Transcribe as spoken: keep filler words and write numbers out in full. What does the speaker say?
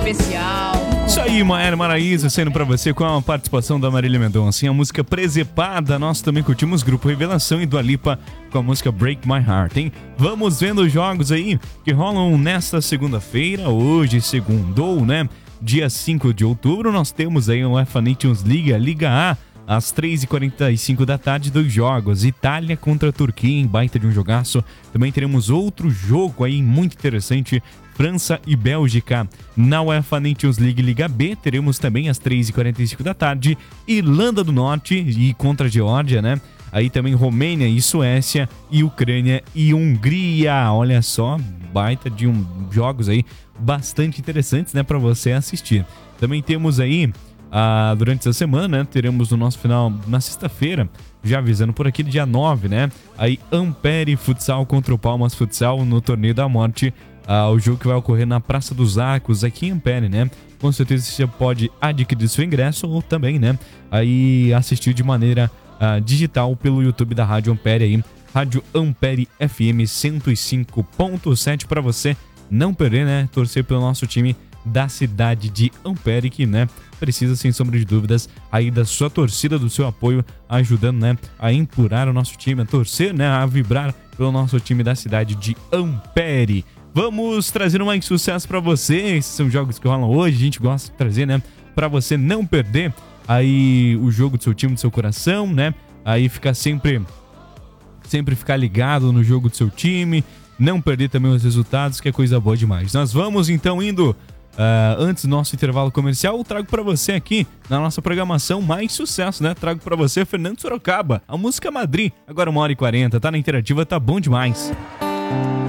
especial. Isso aí, Maiara Maraíza, sendo pra você com a participação da Marília Mendonça. E a música Presepada, nós também curtimos Grupo Revelação e Dua Lipa com a música Break My Heart, hein? Vamos vendo os jogos aí que rolam nesta segunda-feira, hoje, segundou, né? Dia cinco de outubro, nós temos aí o UEFA Nations League, a Liga A, às três e quarenta e cinco da tarde, dois jogos. Itália contra a Turquia, em baita de um jogaço. Também teremos outro jogo aí muito interessante, França e Bélgica. Na UEFA Nations League Liga B, teremos também às três e quarenta e cinco da tarde, Irlanda do Norte e contra a Geórgia, né? Aí também Romênia e Suécia, e Ucrânia e Hungria. Olha só, baita de um jogos aí bastante interessantes, né, para você assistir. Também temos aí Ah, durante essa semana, né, teremos no nosso final, na sexta-feira, já avisando por aqui, dia nove, né? Aí Ampere Futsal contra o Palmas Futsal no Torneio da Morte. Ah, o jogo que vai ocorrer na Praça dos Arcos, aqui em Ampere, né? Com certeza você pode adquirir seu ingresso ou também, né? Aí assistir de maneira ah, digital pelo YouTube da Rádio Ampere aí. Rádio Ampere F M cento e cinco ponto sete para você não perder, né? Torcer pelo nosso time da cidade de Ampere, que, né, precisa, sem sombra de dúvidas, aí da sua torcida, do seu apoio, ajudando, né, a empurrar o nosso time, a torcer, né, a vibrar pelo nosso time da cidade de Ampere. Vamos trazer mais sucesso para você. Esses são jogos que rolam hoje, a gente gosta de trazer, né, para você não perder aí o jogo do seu time, do seu coração, né, aí ficar sempre, sempre ficar ligado no jogo do seu time, não perder também os resultados, que é coisa boa demais. Nós vamos então indo Uh, antes do nosso intervalo comercial, eu trago pra você aqui, na nossa programação, mais sucesso, né? Trago pra você Fernando Sorocaba, a música Madrid, agora uma hora e quarenta, tá na Interativa, tá bom demais.